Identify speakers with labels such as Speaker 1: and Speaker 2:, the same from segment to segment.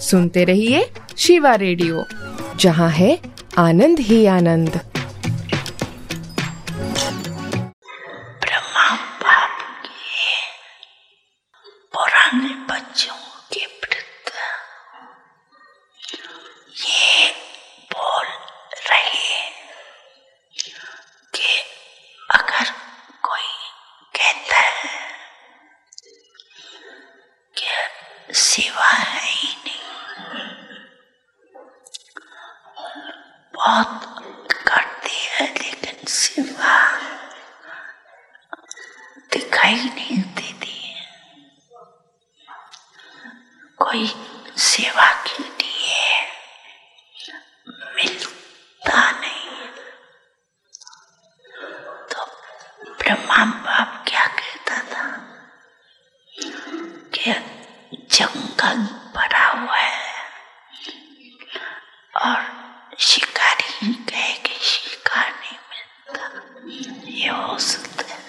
Speaker 1: सुनते रहिए शिवा रेडियो, जहाँ है आनंद ही आनंद।
Speaker 2: ब्रह्मा बाप के पुराने बच्चों के वृद्ध ये बोल रहे कि अगर कोई कहता है कि शिवा है ही नहीं, बहुत करती है लेकिन शिवा दिखाई नहीं देती है, कोई सेवा के लिए मिलता नहीं। तो ब्रह्मा बाप क्या कहता था कि जंगल भरा हुआ है और शिकारी कहे कि शिकार नहीं मिलता, ये हो सकता है।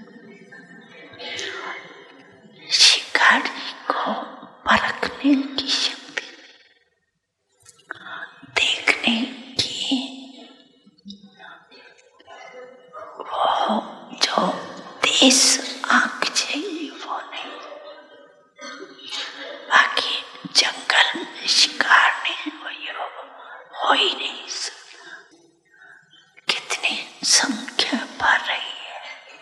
Speaker 2: शिकारी को परखने की शक्ति, देखने की वो जो तेज आंख चाहिए वो नहीं। बाकी जंगल में शिकार नहीं हो ही नहीं सकता। कितनी संख्या बढ़ रही है,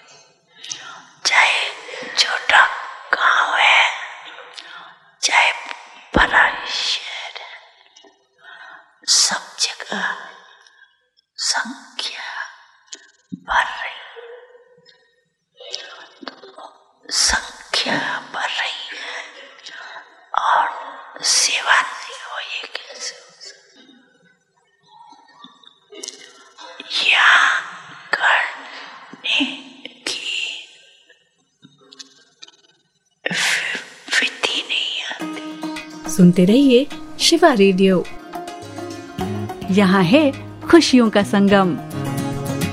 Speaker 2: चाहे छोटा गांव है चाहे बड़ा शहर है, सब जगह संख्या बढ़ रही है। तो संख्या बढ़ रही है और सेवा नहीं हो, ये कैसे हो सकता? यहाँ करने की विधि नहीं आती।
Speaker 3: सुनते रहिए शिवा रेडियो, यहाँ है खुशियों का संगम।